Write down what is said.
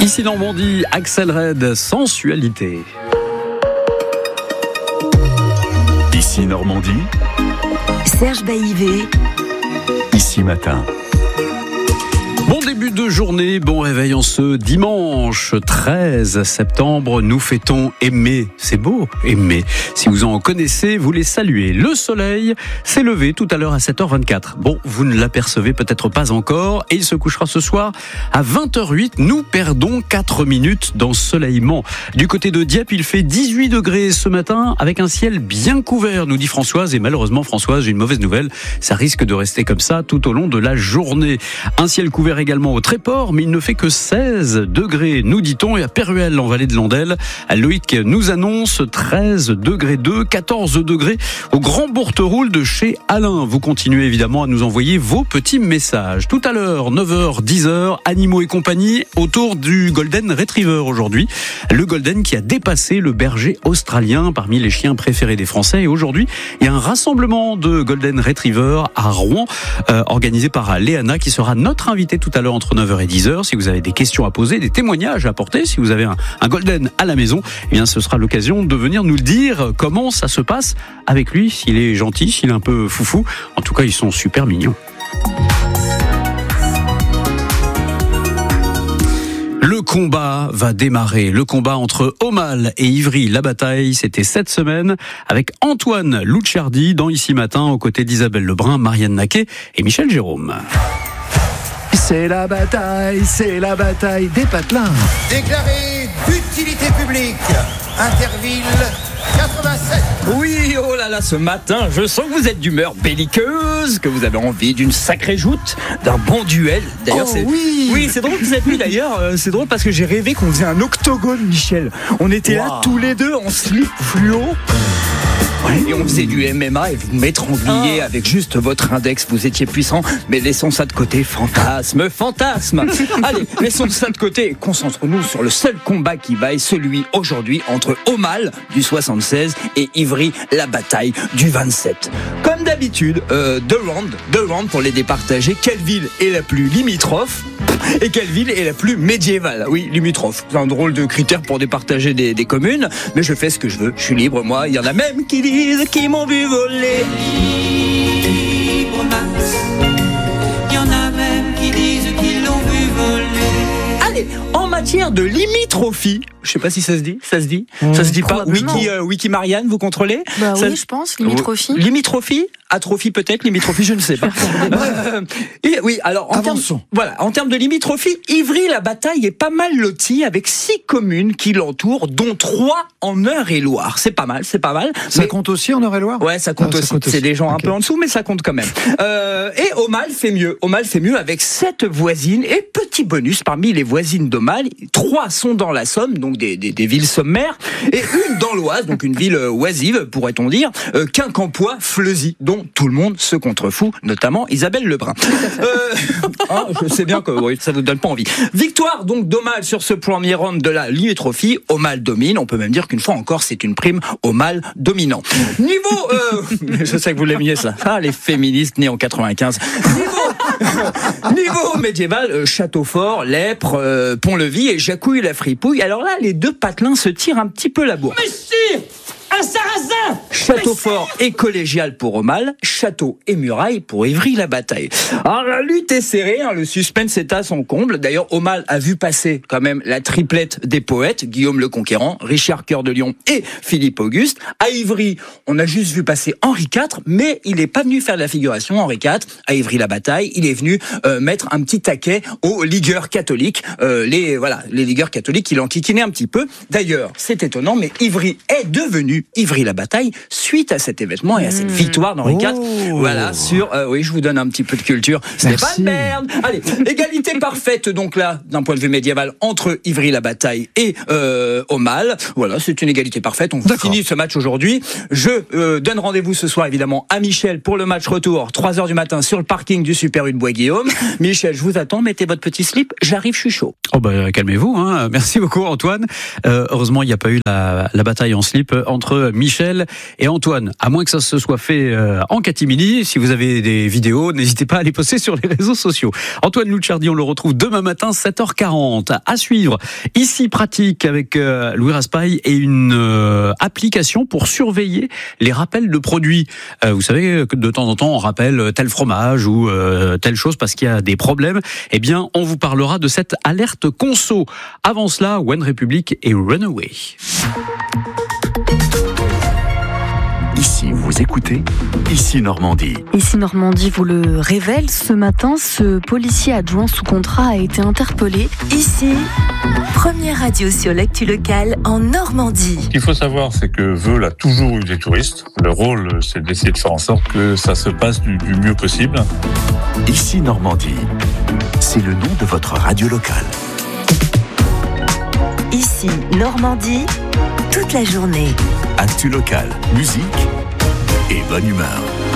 Ici Normandie, Axel Red, sensualité. Ici Normandie, Serge Baillivet, Ici Matin. Bon début de journée, bon réveil en ce dimanche 13 septembre. Nous fêtons aimer. C'est beau, aimer. Si vous en connaissez, vous les saluez. Le soleil s'est levé tout à l'heure à 7h24. Bon, vous ne l'apercevez peut-être pas encore et il se couchera ce soir à 20h08. Nous perdons 4 minutes d'ensoleillement. Du côté de Dieppe, il fait 18 degrés ce matin avec un ciel bien couvert, nous dit Françoise. Et malheureusement, Françoise, j'ai une mauvaise nouvelle. Ça risque de rester comme ça tout au long de la journée. Un ciel couvert également au Tréport, mais il ne fait que 16 degrés, nous dit-on, et à Péruel, en vallée de Landelle, Loïc nous annonce 13 degrés 2, 14 degrés au Grand Bourteroule de chez Alain. Vous continuez évidemment à nous envoyer vos petits messages. Tout à l'heure, 9h, 10h, animaux et compagnie, autour du Golden Retriever aujourd'hui. Le Golden qui a dépassé le berger australien parmi les chiens préférés des Français. Et aujourd'hui, il y a un rassemblement de Golden Retriever à Rouen, organisé par Léana, qui sera notre invitée tout à l'heure entre 9h et 10h. Si vous avez des questions à poser, des témoignages à apporter, si vous avez un Golden à la maison, eh bien ce sera l'occasion de venir nous le dire comment ça se passe avec lui, s'il est gentil, s'il est un peu foufou. En tout cas, ils sont super mignons. Le combat va démarrer. Le combat entre Aumale et Ivry-la-Bataille, c'était cette semaine avec Antoine Louchardi dans Ici Matin, aux côtés d'Isabelle Lebrun, Marianne Naquet et Michel Jérôme. C'est la bataille des patelins. Déclaré d'utilité publique, Interville 87. Oui, oh là là, ce matin, je sens que vous êtes d'humeur belliqueuse, que vous avez envie d'une sacrée joute, d'un bon duel. D'ailleurs, oui, c'est drôle que vous êtes venu d'ailleurs. C'est drôle parce que j'ai rêvé qu'on faisait un octogone, Michel. On était là tous les deux en slip fluo. Ouais, et on faisait du MMA et vous m'étrangliez avec juste votre index. Vous étiez puissant, mais laissons ça de côté. Fantasme. Allez, laissons ça de côté et concentrons-nous sur le seul combat qui vaille, celui aujourd'hui entre Aumale du 76 et Ivry-la-Bataille du 27. Comme d'habitude, deux rounds pour les départager. Quelle ville est la plus limitrophe et quelle ville est la plus médiévale? Oui, limitrophe. C'est un drôle de critère pour départager des communes, mais je fais ce que je veux. Je suis libre, moi. Il y en a même qui disent qu'ils m'ont vu voler. Libre Max. Il y en a même qui disent qu'ils l'ont vu voler. Allez, en matière de limitrophie, je sais pas si ça se dit. Ça se dit pas. Wiki Marianne, vous contrôlez? Bah ça, oui, je pense, limitrophie. Limitrophie? Atrophie peut-être, limitrophie, je ne sais pas. Oui, alors en termes de limitrophie, Ivry-la-Bataille est pas mal loti avec 6 communes qui l'entourent, dont 3 en Eure-et-Loire. C'est pas mal. Ça compte aussi en Eure-et-Loire? Ouais, ça compte aussi. C'est des gens un peu en dessous, mais ça compte quand même. Et Aumale fait mieux. Aumale fait mieux avec 7 voisines. Et petit bonus, parmi les voisines d'Aumale, 3 sont dans la Somme, donc des villes sommaires, et une dans l'Oise, donc une ville oisive, pourrait-on dire, Quincampoix, Fleuzy, dont tout le monde se contrefout, notamment Isabelle Lebrun. Je sais bien que ça vous donne pas envie. Victoire donc d'Aumale sur ce premier round de la limitrophy. Aumale domine. On peut même dire qu'une fois encore, c'est une prime Aumale dominant. Niveau, je sais que vous l'aimiez ça. Ah, les féministes nés en 95. Niveau médiéval, Châteaufort, Lèpre, Pont-Levis et Jacouille-la-Fripouille. Alors là, les deux patelins se tirent un petit peu la bourre. Monsieur, un sarrasin. Châteaufort et collégial pour Aumale, château et muraille pour Ivry-la-Bataille. Alors la lutte est serrée, le suspense est à son comble. D'ailleurs, Aumale a vu passer quand même la triplette des poètes, Guillaume le Conquérant, Richard Cœur de Lion et Philippe Auguste. À Ivry, on a juste vu passer Henri IV, mais il n'est pas venu faire de la figuration, Henri IV. À Ivry-la-Bataille, il est venu mettre un petit taquet aux ligueurs catholiques. Les ligueurs catholiques, il enquiquinait un petit peu. D'ailleurs, c'est étonnant, mais Ivry est devenu Ivry-la-Bataille suite à cet événement et à cette victoire d'Henri IV. Voilà, sur... oui, je vous donne un petit peu de culture. C'est pas de merde. Allez, égalité parfaite, donc là, d'un point de vue médiéval, entre Ivry-la-Bataille et Aumale. Voilà, c'est une égalité parfaite. On finit ce match aujourd'hui. Je donne rendez-vous ce soir, évidemment, à Michel pour le match retour, 3h du matin, sur le parking du Super U de Bois-Guillaume. Michel, je vous attends, mettez votre petit slip. J'arrive, je suis chaud. Calmez-vous. Merci beaucoup, Antoine. Heureusement, il n'y a pas eu la bataille en slip entre entre Michel et Antoine. À moins que ça se soit fait en catimini. Si vous avez des vidéos, n'hésitez pas à les poster sur les réseaux sociaux. Antoine Lucciardi, on le retrouve demain matin, 7h40. À suivre, ici pratique avec Louis Raspail et une application pour surveiller les rappels de produits. Vous savez que de temps en temps, on rappelle tel fromage ou telle chose parce qu'il y a des problèmes. Eh bien, on vous parlera de cette alerte conso. Avant cela, One Republic et Runaway. Ici, vous écoutez Ici Normandie. Ici Normandie vous le révèle, ce matin, ce policier adjoint sous contrat a été interpellé. Ici, première radio sur l'actu locale en Normandie. Ce qu'il faut savoir, c'est que Veul a toujours eu des touristes. Le rôle, c'est d'essayer de faire en sorte que ça se passe du mieux possible. Ici Normandie, c'est le nom de votre radio locale. Ici, Normandie, toute la journée. Actu locale, musique et bonne humeur.